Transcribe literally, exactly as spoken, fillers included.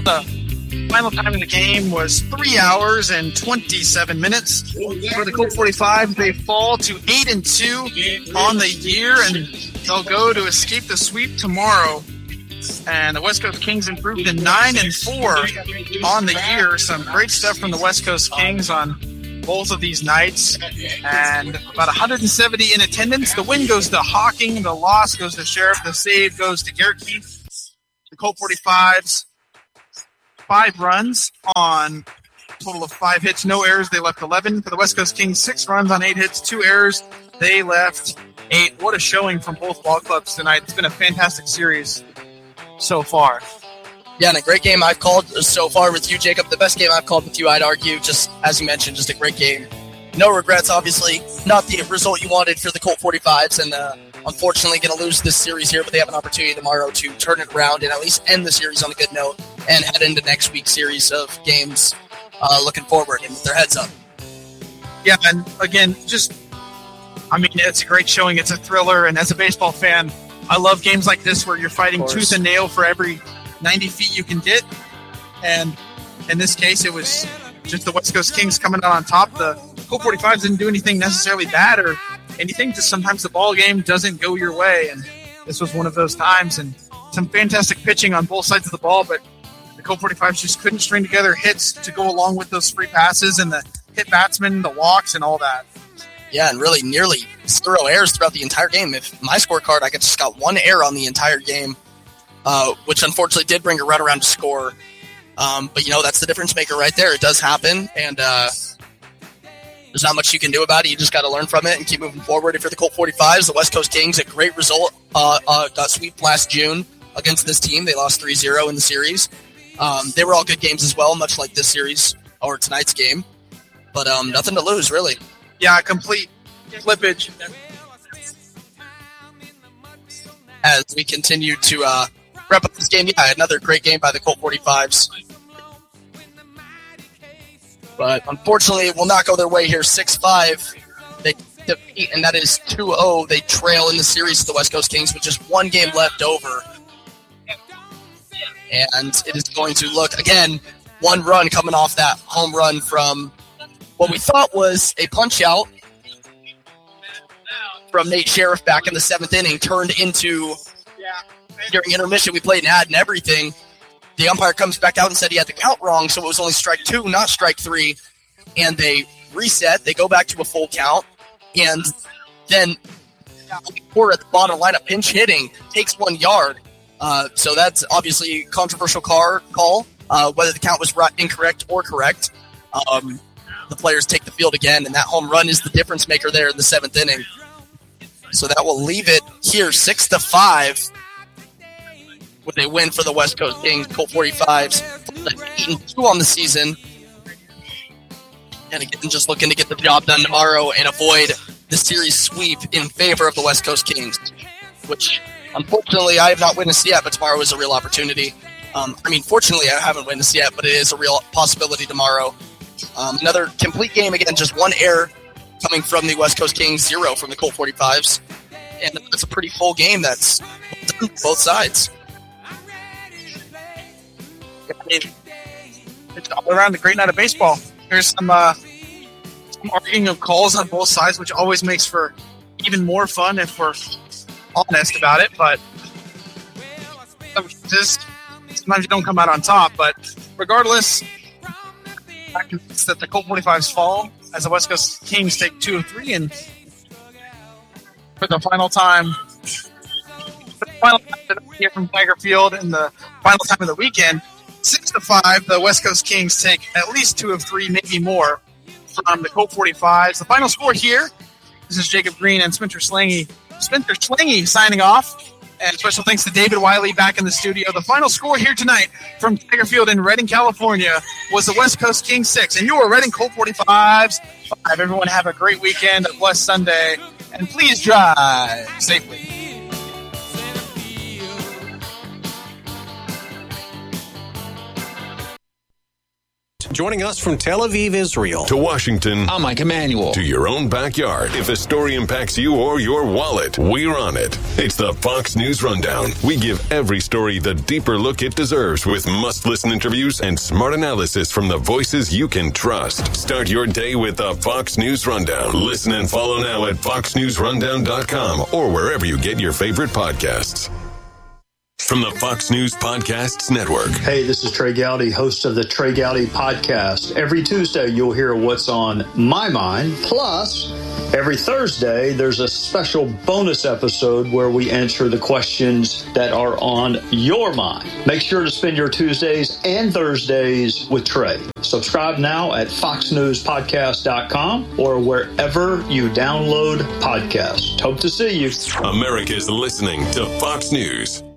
The final time in the game was three hours and twenty-seven minutes. For the Colt forty-five, they fall to eight and two on the year, and they'll go to escape the sweep tomorrow. And the West Coast Kings improved to nine and four on the year. Some great stuff from the West Coast Kings on both of these nights. And about one hundred seventy in attendance. The win goes to Hawking. The loss goes to Sheriff. The save goes to Garrett Keith. The Colt forty-fives, five runs on a total of five hits, no errors. They left eleven. For the West Coast Kings, six runs on eight hits, two errors. They left eight. What a showing from both ball clubs tonight. It's been a fantastic series so far. Yeah, and a great game I've called so far with you, Jacob. The best game I've called with you, I'd argue. Just as you mentioned, just a great game. No regrets, obviously. Not the result you wanted for the Colt forty-fives, and uh, unfortunately going to lose this series here, but they have an opportunity tomorrow to turn it around and at least end the series on a good note and head into next week's series of games uh, looking forward and with their heads up. Yeah, and again, just, I mean, it's a great showing. It's a thriller, and as a baseball fan, I love games like this where you're fighting tooth and nail for every ninety feet you can get. And in this case, it was just the West Coast Kings coming out on top. The Colt forty-fives didn't do anything necessarily bad or anything. Just sometimes the ball game doesn't go your way. And this was one of those times. And some fantastic pitching on both sides of the ball. But the Colt forty-fives just couldn't string together hits to go along with those free passes and the hit batsmen, the walks, and all that. Yeah, and really nearly zero errors throughout the entire game. If my scorecard, I just got one error on the entire game, uh, which unfortunately did bring a right around to score. Um, but, you know, that's the difference maker right there. It does happen, and uh, there's not much you can do about it. You just got to learn from it and keep moving forward. If you're the Colt forty-fives, the West Coast Kings, a great result, uh, uh, got swept last June against this team. They lost three zero in the series. Um, they were all good games as well, much like this series or tonight's game. But um, nothing to lose, really. Yeah, complete flippage. As we continue to uh, wrap up this game, yeah, another great game by the Colt forty-fives. But unfortunately, it will not go their way here. six five, they defeat, and that is two oh. They trail in the series to the West Coast Kings with just one game left over. And it is going to look, again, one run coming off that home run from what we thought was a punch-out from Nate Sheriff back in the seventh inning, turned into, during intermission, we played an ad and everything. The umpire comes back out and said he had the count wrong, so it was only strike two, not strike three. And they reset. They go back to a full count. And then Poor at the bottom lineup, pinch hitting, takes one yard. Uh, so that's obviously a controversial car, call, uh, whether the count was right, incorrect or correct. Um, the players take the field again, and that home run is the difference maker there in the seventh inning. So that will leave it here six to five with a win for the West Coast Kings. Colt forty-fives eight and two on the season, and again just looking to get the job done tomorrow and avoid the series sweep in favor of the West Coast Kings, which unfortunately I have not witnessed yet, but tomorrow is a real opportunity. Um, I mean, fortunately I haven't witnessed yet, but it is a real possibility tomorrow. Um, another complete game, again, just one error coming from the West Coast Kings, zero from the Colt forty-fives. And that's a pretty full game that's done both sides. It's all around a great night of baseball. There's some, uh, some arguing of calls on both sides, which always makes for even more fun if we're honest about it. But just, sometimes you don't come out on top. But regardless, I can that the Colt forty-fives fall as the West Coast Kings take two of three, and for the final time, the final time here from Tiger Field, and the final time of the weekend, six to five. The West Coast Kings take at least two of three, maybe more, from the Colt forty-fives. The final score here. This is Jacob Green and Spencer Slangy. Spencer Slangy signing off. And special thanks to David Wiley back in the studio. The final score here tonight from Tiger Field in Redding, California was the West Coast Kings six. And your Redding Colt forty-fives five. Everyone have a great weekend, a blessed Sunday, and please drive safely. joining us from Tel Aviv, Israel. To Washington. I'm Mike Emanuel. To your own backyard. If a story impacts you or your wallet, we're on it. It's the Fox News Rundown. We give every story the deeper look it deserves with must-listen interviews and smart analysis from the voices you can trust. Start your day with the Fox News Rundown. Listen and follow now at fox news rundown dot com or wherever you get your favorite podcasts. From the Fox News Podcasts Network. Hey, this is Trey Gowdy, host of the Trey Gowdy Podcast. Every Tuesday, you'll hear what's on my mind. Plus, every Thursday, there's a special bonus episode where we answer the questions that are on your mind. Make sure to spend your Tuesdays and Thursdays with Trey. Subscribe now at fox news podcast dot com or wherever you download podcasts. Hope to see you. America's listening to Fox News.